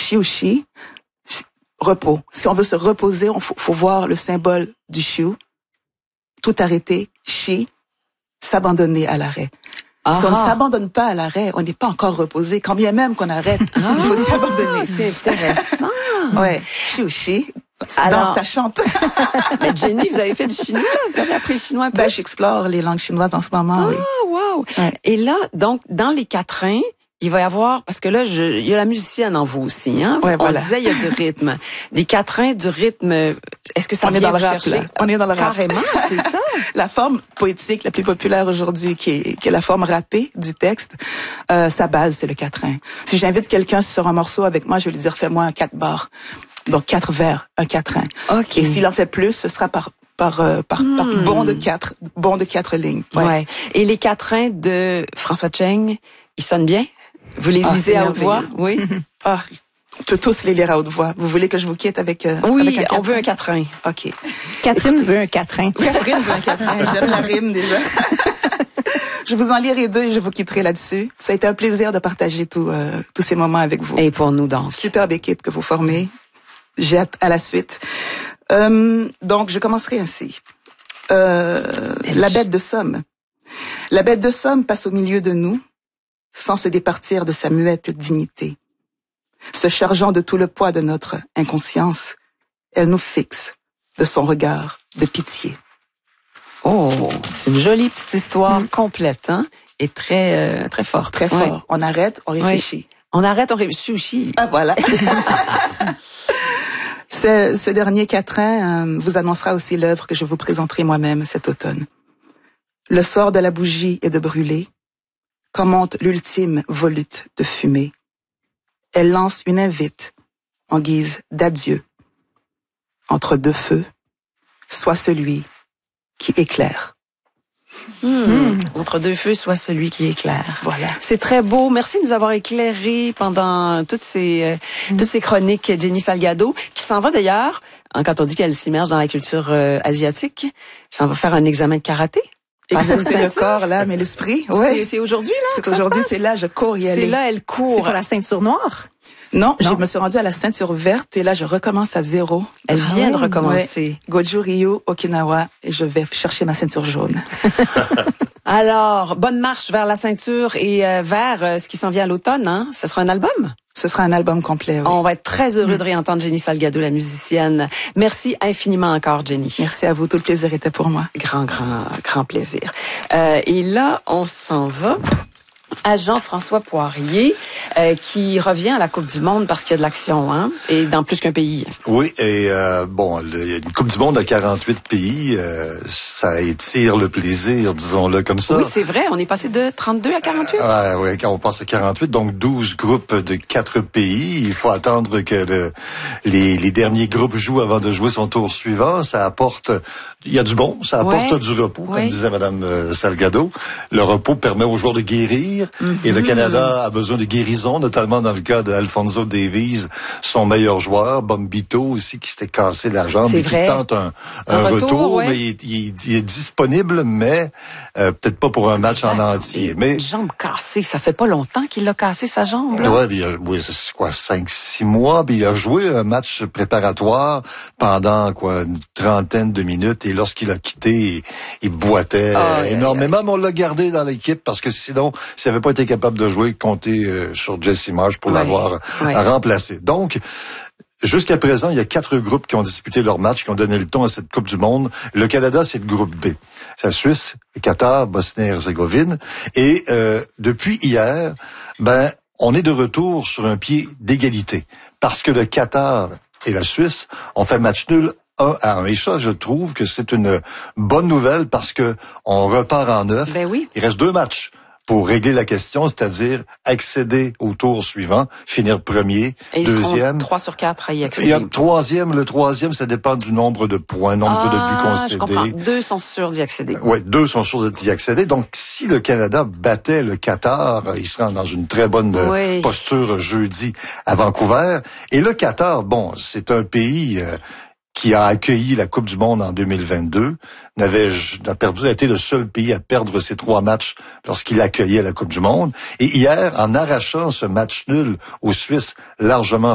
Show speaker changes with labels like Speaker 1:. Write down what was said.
Speaker 1: Shi ou Shi, repos. Si on veut se reposer, faut voir le symbole du Shu. Tout arrêter, Shi, s'abandonner à l'arrêt. Si on ne s'abandonne pas à l'arrêt, on n'est pas encore reposé. Quand bien même qu'on arrête, il faut s'abandonner.
Speaker 2: C'est intéressant.
Speaker 1: Ouais, Shi ou Shi. Alors, ça chante.
Speaker 2: Mais Jenny, vous avez fait du chinois, vous avez appris le chinois un peu?
Speaker 1: Ben, j'explore les langues chinoises en ce moment, oui.
Speaker 2: Wow.
Speaker 1: Ouais.
Speaker 2: Et là, donc, dans les quatrains, il va y avoir, parce que là, il y a la musicienne en vous aussi, hein?
Speaker 1: Ouais, voilà.
Speaker 2: On disait, il y a du rythme. Des quatrains, du rythme, est-ce que ça vient vous chercher?
Speaker 1: On est dans le rap.
Speaker 2: Carrément, c'est ça.
Speaker 1: La forme poétique la plus populaire aujourd'hui, qui est la forme rappée du texte, sa base, c'est le quatrain. Si j'invite quelqu'un sur un morceau avec moi, je vais lui dire, fais-moi un 4 bars. Donc, 4 vers, un quatrain.
Speaker 2: OK.
Speaker 1: Et s'il en fait plus, ce sera par bond de 4 lignes.
Speaker 2: Ouais. Et les quatrains de François Cheng, ils sonnent bien? Vous les lisez à haute voix? Oui.
Speaker 1: On peut tous les lire à haute voix. Vous voulez que je vous quitte avec
Speaker 2: oui,
Speaker 1: avec un quatrain?
Speaker 2: On veut un quatrain.
Speaker 1: OK.
Speaker 3: Catherine veut un quatrain.
Speaker 1: Catherine veut un quatrain. J'aime la rime déjà. Je vous en lirai 2 et je vous quitterai là-dessus. Ça a été un plaisir de partager tous ces moments avec vous.
Speaker 2: Et pour nous donc.
Speaker 1: Superbe équipe que vous formez. J'ai hâte à la suite. Donc, je commencerai ainsi. La bête de Somme. La bête de Somme passe au milieu de nous, sans se départir de sa muette dignité. Se chargeant de tout le poids de notre inconscience, elle nous fixe de son regard de pitié.
Speaker 2: Oh, c'est une jolie petite histoire complète, hein? Et très forte.
Speaker 1: Très fort.
Speaker 2: Ouais.
Speaker 1: On arrête, on réfléchit.
Speaker 2: Oui. On arrête, on réfléchit.
Speaker 1: Ah, voilà. Ce dernier quatrain vous annoncera aussi l'œuvre que je vous présenterai moi-même cet automne. Le sort de la bougie est de brûler, commente l'ultime volute de fumée. Elle lance une invite en guise d'adieu. Entre deux feux, soit celui qui éclaire.
Speaker 2: Entre deux feux, soit celui qui éclaire.
Speaker 1: Voilà.
Speaker 2: C'est très beau. Merci de nous avoir éclairés pendant toutes ces chroniques, Jenny Salgado, qui s'en va d'ailleurs, quand on dit qu'elle s'immerge dans la culture asiatique, s'en va faire un examen de karaté.
Speaker 1: Exercer le corps, l'âme et l'esprit. Ouais.
Speaker 2: C'est aujourd'hui, là?
Speaker 1: C'est aujourd'hui, c'est là, je cours y aller.
Speaker 2: C'est là, elle court.
Speaker 3: C'est pour la ceinture noire?
Speaker 1: Non, je me suis rendue à la ceinture verte et là, je recommence à zéro.
Speaker 2: Elle vient de recommencer.
Speaker 1: Ouais. Goju Ryu, Okinawa, et je vais chercher ma ceinture jaune.
Speaker 2: Alors, bonne marche vers la ceinture et vers ce qui s'en vient à l'automne, hein? Ce sera un album?
Speaker 1: Ce sera un album complet, oui.
Speaker 2: On va être très heureux de réentendre Jenny Salgado, la musicienne. Merci infiniment encore, Jenny.
Speaker 1: Merci à vous. Tout le plaisir était pour moi.
Speaker 2: Grand plaisir. Et là, on s'en va à Jean-François Poirier, qui revient à la Coupe du Monde parce qu'il y a de l'action, hein, et dans plus qu'un pays.
Speaker 4: Oui, et bon, il y a une Coupe du Monde à 48 pays, ça étire le plaisir, disons-le comme ça.
Speaker 2: Oui, c'est vrai, on est passé de 32 à 48.
Speaker 4: Oui, quand on passe à 48, donc 12 groupes de 4 pays. Il faut attendre que les derniers groupes jouent avant de jouer son tour suivant. Ça apporte, il y a du bon, ça apporte du repos, comme disait Madame Salgado. Le repos permet aux joueurs de guérir. Et le Canada a besoin de guérison, notamment dans le cas d'Alphonso Davies, son meilleur joueur, Bombito aussi, qui s'était cassé la jambe et qui tente un retour. Mais il est disponible, mais peut-être pas pour un match en entier. Mais
Speaker 2: une jambe cassée, ça fait pas longtemps qu'il a cassé sa jambe.
Speaker 4: Oui, c'est quoi, 5-6 mois, puis il a joué un match préparatoire pendant une trentaine de minutes, et lorsqu'il a quitté, il boitait énormément, mais on l'a gardé dans l'équipe parce que sinon, s'il n'avait pas été capable de jouer, compter sur Jesse Marsh pour l'avoir remplacé. Donc, jusqu'à présent, il y a 4 groupes qui ont disputé leur match, qui ont donné le ton à cette Coupe du Monde. Le Canada, c'est le groupe B. La Suisse, le Qatar, Bosnie-Herzégovine. Et depuis hier, on est de retour sur un pied d'égalité. Parce que le Qatar et la Suisse ont fait match nul 1-1. Et ça, je trouve que c'est une bonne nouvelle parce que on repart en neuf. Il reste 2 matchs pour régler la question, c'est-à-dire accéder au tour suivant, finir premier,
Speaker 2: et
Speaker 4: deuxième.
Speaker 2: 3 sur 4 à y accéder.
Speaker 4: Et le troisième, ça dépend du nombre de points, nombre de buts concédés.
Speaker 2: Je comprends. 2 sont sûrs d'y accéder.
Speaker 4: Oui, 2 sont sûrs d'y accéder. Donc, si le Canada battait le Qatar, il serait dans une très bonne posture jeudi à Vancouver. Et le Qatar, c'est un pays qui a accueilli la Coupe du Monde en 2022, a été le seul pays à perdre ses 3 matchs lorsqu'il accueillait la Coupe du Monde. Et hier, en arrachant ce match nul aux Suisses largement